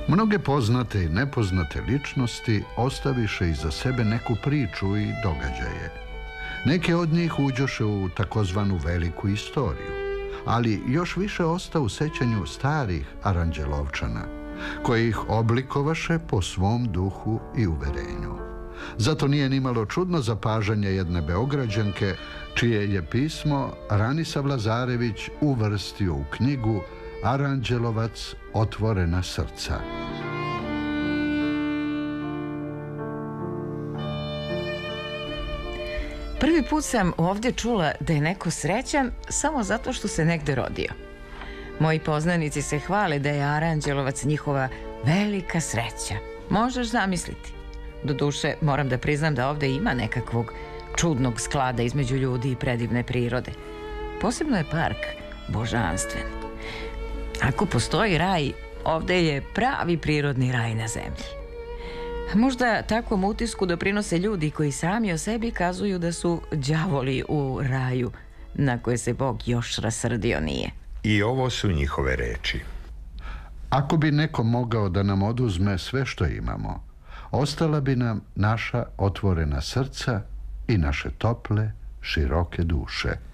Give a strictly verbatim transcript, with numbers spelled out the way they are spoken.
Mnoge poznate i nepoznate ličnosti ostaviše iza sebe neku priču i događaje. Neke od njih uđoše u takozvanu veliku istoriju, ali još više osta u sećanju starih Aranđelovčana, koji ih oblikovaše po svom duhu i uverenju. Zato nije nimalo čudno zapažanje jedne Beograđanke, čije je pismo Ranisav Lazarević uvrstio u knjigu Aranđelovac otvorena srca. Prvi put sam ovdje čula da je neko srećan samo zato što se negde rodio. Moji poznanici se hvale da je Aranđelovac njihova velika sreća. Možeš zamisliti. Doduše, moram da priznam da ovdje ima nekakvog čudnog sklada između ljudi i predivne prirode. Posebno je park božanstven. Ako postoji raj, ovdje je pravi prirodni raj na zemlji. Možda takvom utisku doprinose ljudi koji sami o sebi kazuju da su đavoli u raju, na koje se Bog još rasrdio nije. I ovo su njihove reči. Ako bi neko mogao da nam oduzme sve što imamo, ostala bi nam naša otvorena srca i naše tople, široke duše.